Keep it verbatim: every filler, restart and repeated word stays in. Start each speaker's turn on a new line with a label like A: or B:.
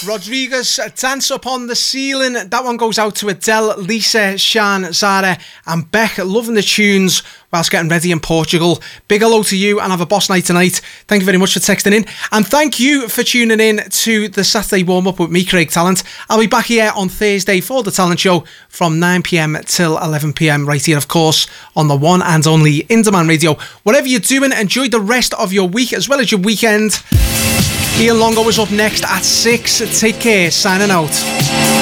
A: Rodriguez, Dance Up on the Ceiling. That one goes out to Adele, Lisa, Shan, Zara and Beck. Loving the tunes whilst getting ready in Portugal. Big hello to you and have a boss night tonight. Thank you very much for texting in. And thank you for tuning in to the Saturday warm-up with me, Craig Talent. I'll be back here on Thursday for the Talent Show from nine p.m. till eleven p.m. right here, of course, on the one and only In Demand Radio. Whatever you're doing, enjoy the rest of your week as well as your weekend. Ian Longo is up next at six. Take care. Signing out.